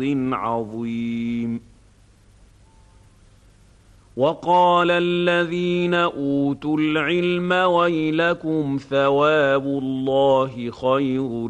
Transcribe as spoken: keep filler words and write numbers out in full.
عظيم. وقال الذين أوتوا العلم ويلكم ثواب الله خير